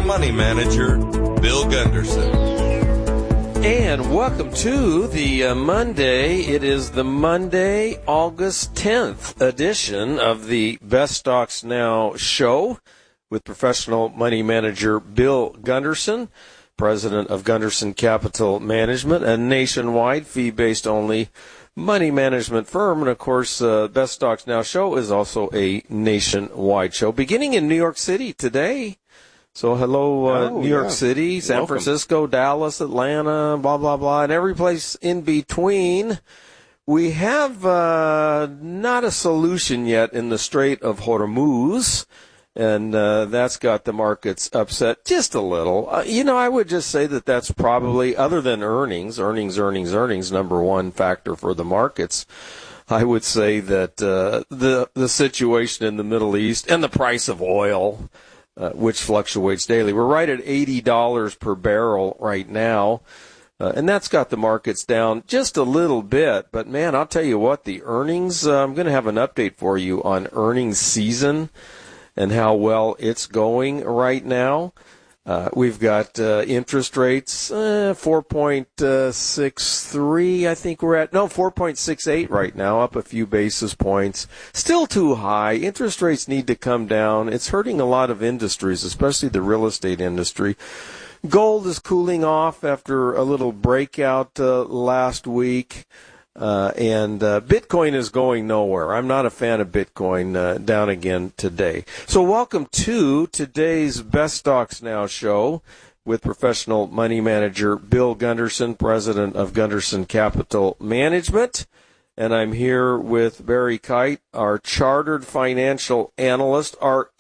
money manager, Bill Gunderson. And welcome to the Monday. It is the Monday, August 10th edition of the Best Stocks Now show with professional money manager Bill Gunderson, president of Gunderson Capital Management, a nationwide fee-based only money management firm. And, of course, Best Stocks Now show is also a nationwide show, beginning in New York City today. So hello, New York City, San Francisco, Dallas, Atlanta, blah, blah, blah, and every place in between. We have not a solution yet in the Strait of Hormuz, and that's got the markets upset just a little. I would just say that that's probably, other than earnings, number one factor for the markets. I would say that the situation in the Middle East and the price of oil, which fluctuates daily. We're right at $80 per barrel right now, and that's got the markets down just a little bit. But, man, I'll tell you what, the earnings, I'm going to have an update for you on earnings season and how well it's going right now. We've got interest rates, 4.63, I think we're at. No, 4.68 right now, up a few basis points. Still too high. Interest rates need to come down. It's hurting a lot of industries, especially the real estate industry. Gold is cooling off after a little breakout last week. And Bitcoin is going nowhere. I'm not a fan of Bitcoin, down again today. So welcome to today's Best Stocks Now show with professional money manager Bill Gunderson, president of Gunderson Capital Management. And I'm here with Barry Kite, our chartered financial analyst, our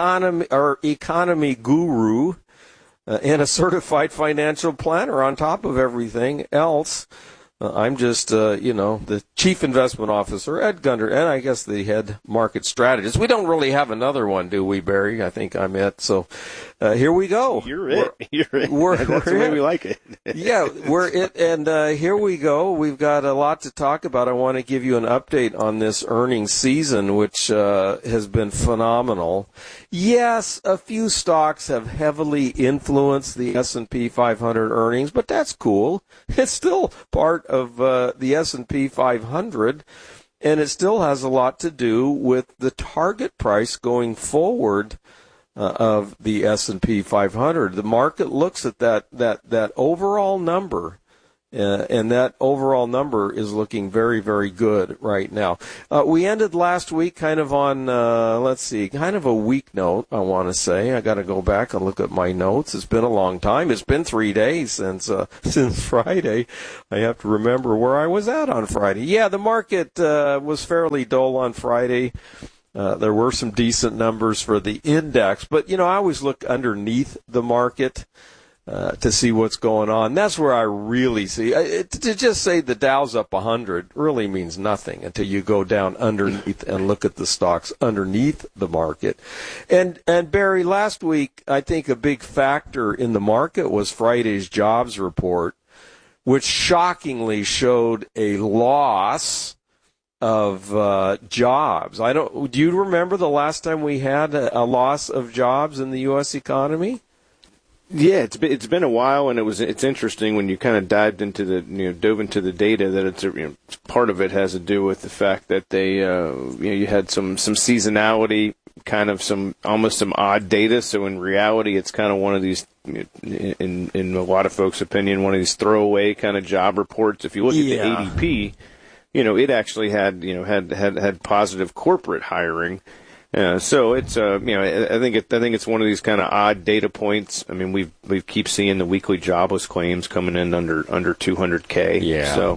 economy guru, and a certified financial planner on top of everything else. I'm just, the chief investment officer at Gunderson, and I guess the head market strategist. We don't really have another one, do we, Barry? I think I'm it. So here we go. You're it. That's the way we like it. Yeah, we're it. And here we go. We've got a lot to talk about. I want to give you an update on this earnings season, which has been phenomenal. Yes, a few stocks have heavily influenced the S&P 500 earnings, but that's cool. It's still part of the S&P 500, and it still has a lot to do with the target price going forward of the S&P 500. The market looks at that overall number, and that overall number is looking very, very good right now. We ended last week kind of on, kind of a weak note, I want to say. I got to go back and look at my notes. It's been a long time. It's been 3 days since Friday. I have to remember where I was at on Friday. Yeah, the market was fairly dull on Friday. There were some decent numbers for the index, but, I always look underneath the market to see what's going on. That's where I really see. To just say the Dow's up 100 really means nothing until you go down underneath and look at the stocks underneath the market. And Barry, last week, I think a big factor in the market was Friday's jobs report, which shockingly showed a loss of jobs. Do you remember the last time we had a loss of jobs in the U.S. economy? Yeah, it's been a while, and it's interesting when you kind of dove into the data that it's part of it has to do with the fact that they you had some seasonality, kind of some odd data. So in reality, it's kind of one of these, in a lot of folks' opinion, one of these throwaway kind of job reports. If you look at the ADP, it actually had positive corporate hiring. So it's I think it's one of these kind of odd data points. I mean, we keep seeing the weekly jobless claims coming in under 200K. Yeah. So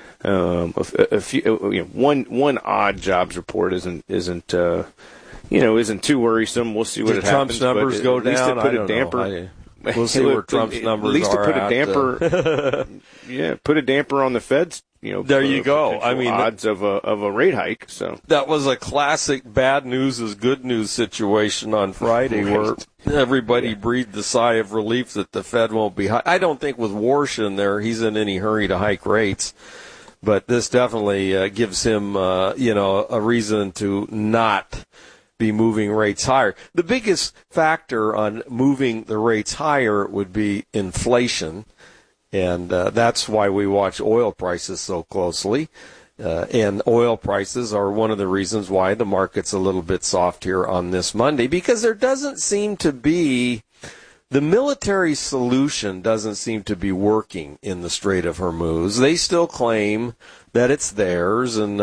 a few, one odd jobs report isn't too worrisome. We'll see what Did happens. Trump's numbers go down? At least it put I a don't damper. know. We'll see where Trump's numbers are. At least it put a damper. Put a damper on the Fed's. There you go. I mean, odds of a rate hike. So that was a classic bad news is good news situation on Friday, where everybody breathed a sigh of relief that the Fed won't be high. I don't think with Warsh in there, he's in any hurry to hike rates. But this definitely gives him, a reason to not be moving rates higher. The biggest factor on moving the rates higher would be inflation, and that's why we watch oil prices so closely. And oil prices are one of the reasons why the market's a little bit soft here on this Monday, because there doesn't seem to be, the military solution doesn't seem to be working in the Strait of Hormuz. They still claim that it's theirs, and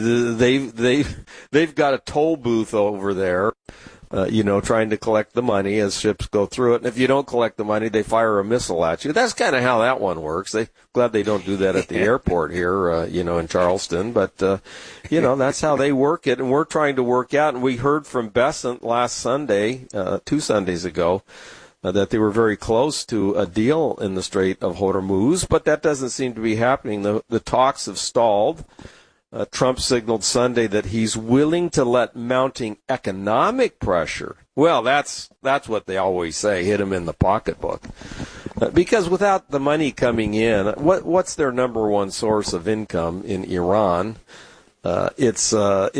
they've got a toll booth over there, trying to collect the money as ships go through it. And if you don't collect the money, they fire a missile at you. That's kind of how that one works. Glad they don't do that at the airport here, in Charleston. But, that's how they work it. And we're trying to work out. And we heard from Besant last Sunday, 2 Sundays ago, that they were very close to a deal in the Strait of Hormuz. But that doesn't seem to be happening. The talks have stalled. Trump signaled Sunday that he's willing to let mounting economic pressure. Well, that's what they always say, hit him in the pocketbook. Because without the money coming in, what's their number one source of income in Iran? It's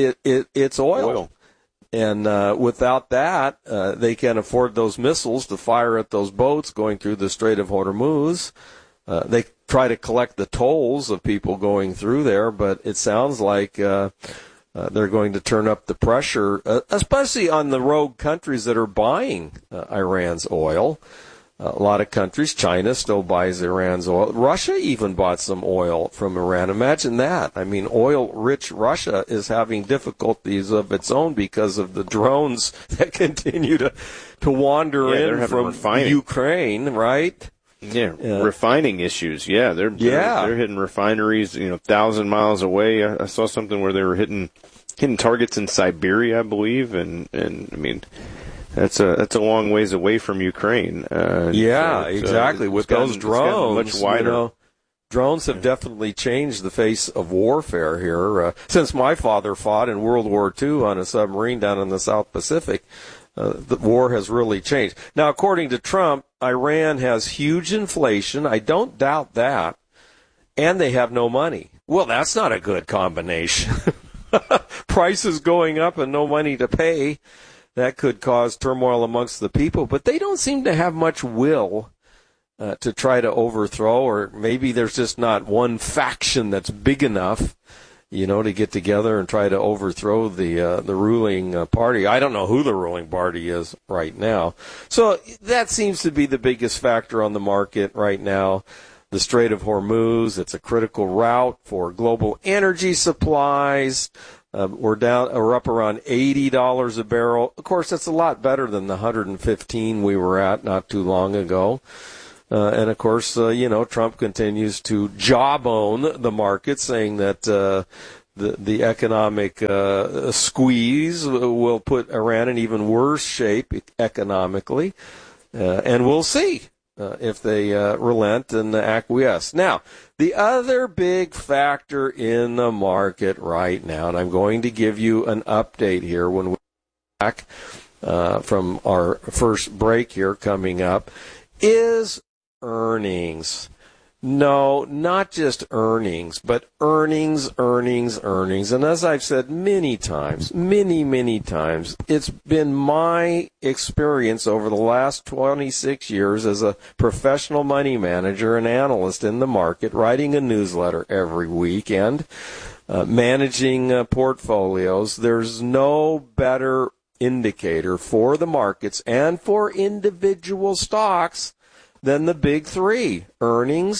oil. And without that, they can afford those missiles to fire at those boats going through the Strait of Hormuz. They try to collect the tolls of people going through there, but it sounds like they're going to turn up the pressure, especially on the rogue countries that are buying Iran's oil. A lot of countries, China still buys Iran's oil. Russia even bought some oil from Iran. Imagine that. I mean, oil-rich Russia is having difficulties of its own because of the drones that continue to wander in from Ukraine, right? Yeah, refining issues. Yeah, they're hitting refineries, 1,000 miles away. I saw something where they were hitting targets in Siberia, I believe, and I mean, that's a long ways away from Ukraine. Exactly. With those drones, much wider. Drones have definitely changed the face of warfare here. Since my father fought in World War II on a submarine down in the South Pacific, the war has really changed. Now, according to Trump, Iran has huge inflation. I don't doubt that. And they have no money. Well, that's not a good combination. Prices going up and no money to pay. That could cause turmoil amongst the people. But they don't seem to have much will to try to overthrow, or maybe there's just not one faction that's big enough, to get together and try to overthrow the ruling party. I don't know who the ruling party is right now. So that seems to be the biggest factor on the market right now. The Strait of Hormuz, it's a critical route for global energy supplies. We're up around $80 a barrel. Of course, that's a lot better than the $115 we were at not too long ago. And of course, Trump continues to jawbone the market, saying that the economic squeeze will put Iran in even worse shape economically. And we'll see if they relent and acquiesce. Now, the other big factor in the market right now, and I'm going to give you an update here when we're back from our first break here coming up, is earnings. No, not just earnings, but earnings. And as I've said many times, it's been my experience over the last 26 years as a professional money manager and analyst in the market, writing a newsletter every weekend, managing portfolios. There's no better indicator for the markets and for individual stocks than the big three: earnings.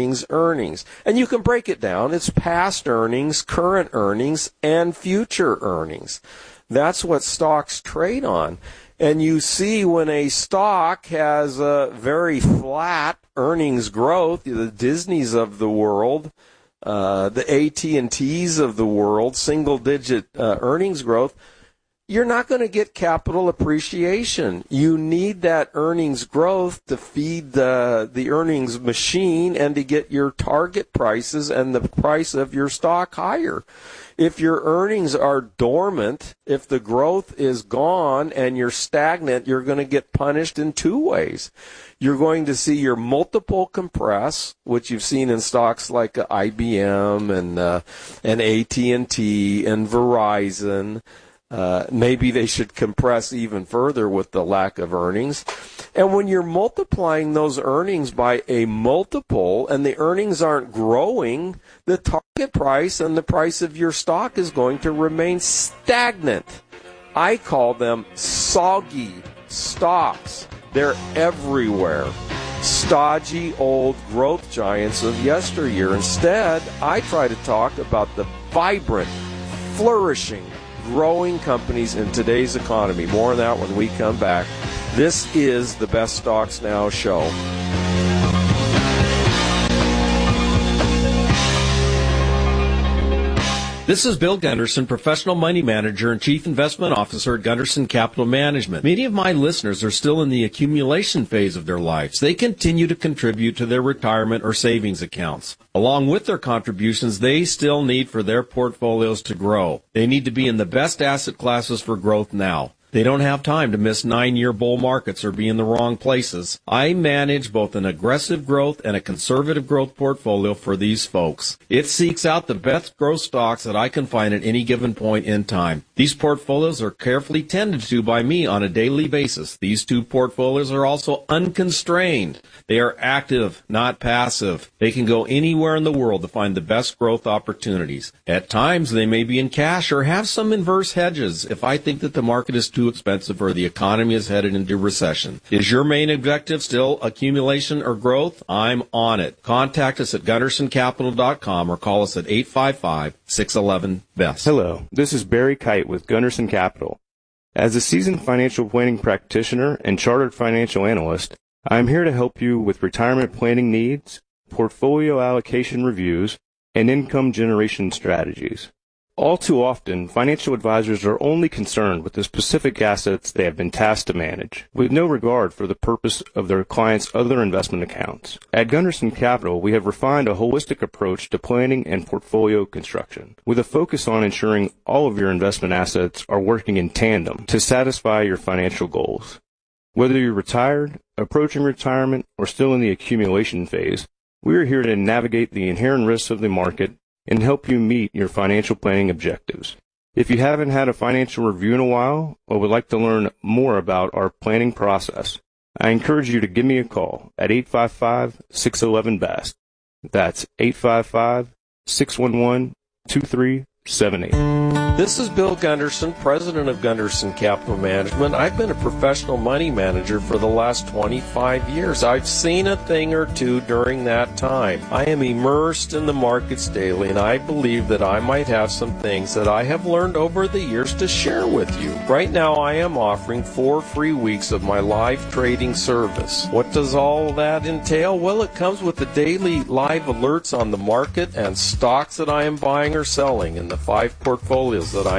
And you can break it down. It's past earnings, current earnings, and future earnings. That's what stocks trade on. And you see when a stock has a very flat earnings growth, the Disneys of the world, the AT&Ts of the world, single-digit earnings growth, you're not going to get capital appreciation. You need that earnings growth to feed the earnings machine and to get your target prices and the price of your stock higher. If your earnings are dormant, if the growth is gone and you're stagnant, you're going to get punished in two ways. You're going to see your multiple compress, which you've seen in stocks like IBM and AT&T and Verizon. Maybe they should compress even further with the lack of earnings. And when you're multiplying those earnings by a multiple and the earnings aren't growing, the target price and the price of your stock is going to remain stagnant. I call them soggy stocks. They're everywhere. Stodgy old growth giants of yesteryear. Instead, I try to talk about the vibrant, flourishing, growing companies in today's economy. More on that when we come back. This is the Best Stocks Now show. This is Bill Gunderson, Professional Money Manager and Chief Investment Officer at Gunderson Capital Management. Many of my listeners are still in the accumulation phase of their lives. They continue to contribute to their retirement or savings accounts. Along with their contributions, they still need for their portfolios to grow. They need to be in the best asset classes for growth now. They don't have time to miss 9-year bull markets or be in the wrong places. I manage both an aggressive growth and a conservative growth portfolio for these folks. It seeks out the best growth stocks that I can find at any given point in time. These portfolios are carefully tended to by me on a daily basis. These two portfolios are also unconstrained. They are active, not passive. They can go anywhere in the world to find the best growth opportunities. At times, they may be in cash or have some inverse hedges if I think that the market is too expensive or the economy is headed into recession. Is your main objective still accumulation or growth? I'm on it. Contact us at GundersonCapital.com or call us at 855-611-BEST. Hello, this is Barry Kite with Gunderson Capital. As a seasoned financial planning practitioner and chartered financial analyst, I am here to help you with retirement planning needs, portfolio allocation reviews, and income generation strategies. All too often, financial advisors are only concerned with the specific assets they have been tasked to manage, with no regard for the purpose of their clients' other investment accounts. At Gunderson Capital, we have refined a holistic approach to planning and portfolio construction, with a focus on ensuring all of your investment assets are working in tandem to satisfy your financial goals. Whether you're retired, approaching retirement, or still in the accumulation phase, we are here to navigate the inherent risks of the market and help you meet your financial planning objectives. If you haven't had a financial review in a while or would like to learn more about our planning process, I encourage you to give me a call at 855-611-BEST. That's 855-611-2378. This is Bill Gunderson, president of Gunderson Capital Management. I've been a professional money manager for the last 25 years. I've seen a thing or two during that time. I am immersed in the markets daily, and I believe that I might have some things that I have learned over the years to share with you. Right now, I am offering 4 free weeks of my live trading service. What does all that entail? Well, it comes with the daily live alerts on the market and stocks that I am buying or selling in the 5 portfolios that I